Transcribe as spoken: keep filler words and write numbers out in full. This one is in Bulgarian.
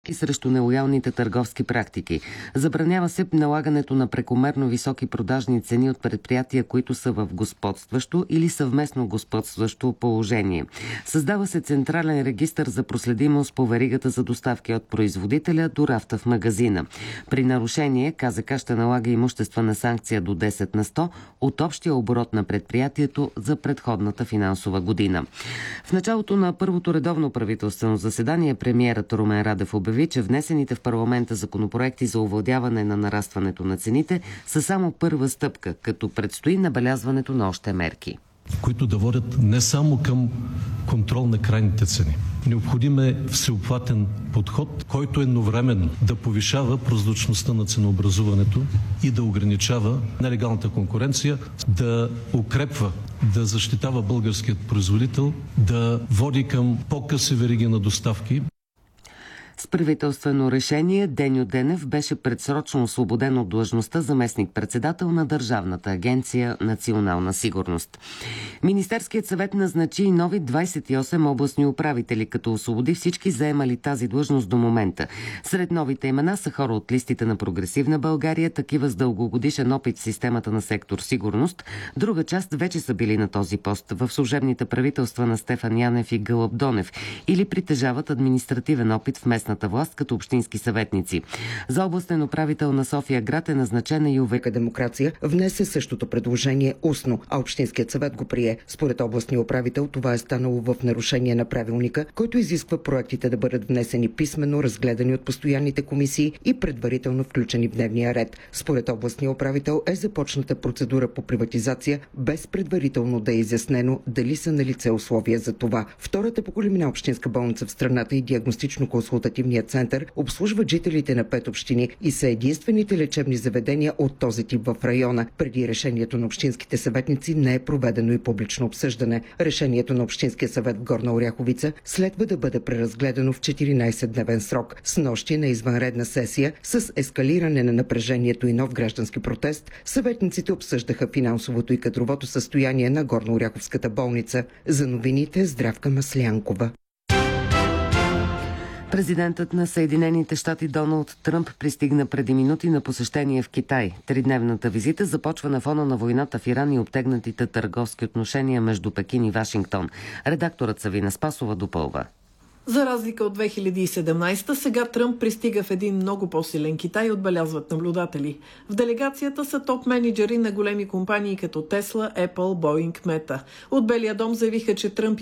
и срещу нелоялните търговски практики. Забранява се налагането на прекомерно високи продажни цени от предприятия, които са в господстващо или съвместно господстващо положение. Създава се централен регистър за проследимост по веригата за доставки от производителя до рафта в магазина. При нарушение КЗК ще налага имуществена санкция до десет на сто от общия оборот на предприятието за предходната финансова година. В началото на първото редовно правителствено заседание премиерът Румен Радев обяви, че внесените в парламента законопроекти за овладяване на нарастването на цените са само първа стъпка, като предстои набелязването на още мерки, които да водят не само към контрол на крайните цени. Необходим е всеобхватен подход, който едновременно да повишава прозрачността на ценообразуването и да ограничава нелегалната конкуренция, да укрепва, да защитава българският производител, да води към по-къси вериги на доставки. С правителствено решение Деньо Денев беше предсрочно освободен от длъжността заместник-председател на Държавната агенция „Национална сигурност“. Министерският съвет назначи нови двадесет и осем областни управители, като освободи всички заемали тази длъжност до момента. Сред новите имена са хора от листите на Прогресивна България, такива с дългогодишен опит в системата на сектор „Сигурност“. Друга част вече са били на този пост в служебните правителства на Стефан Янев и Гълъб Донев или притежават административен опит в местната власт като общински съветници. За областен управител на София град е назначена и Увека демокрация внесе същото предложение устно, а Общинският съвет го прие. Според областния управител това е станало в нарушение на правилника, който изисква проектите да бъдат внесени писменно, разгледани от постоянните комисии и предварително включени в дневния ред. Според областния управител е започната процедура по приватизация, без предварително да е изяснено дали са налице условия за това. Втората по големина общинска болница в страната и диагностично-консултативният център обслужват жителите на пет общини и са единствените лечебни заведения от този тип в района. Преди решението на общинските съветници не е проведено и публично обсъждане. Решението на Общинския съвет в Горна Оряховица следва да бъде преразгледано в четиринадесетдневен срок. Снощи на извънредна сесия с ескалиране на напрежението и нов граждански протест, съветниците обсъждаха финансовото и кадровото състояние на Горнооряховската болница. За новините Здравка Маслянкова. Президентът на Съединените щати Доналд Тръмп пристигна преди минути на посещение в Китай. Тридневната визита започва на фона на войната в Иран и обтегнатите търговски отношения между Пекин и Вашингтон. Редакторът Савина Спасова допълва. За разлика от две хиляди и седемнадесета, сега Тръмп пристига в един много по-силен Китай, отбелязват наблюдатели. В делегацията са топ-менеджери на големи компании като Тесла, Apple, Boeing, Meta. От Белия дом заявиха, че Тръмп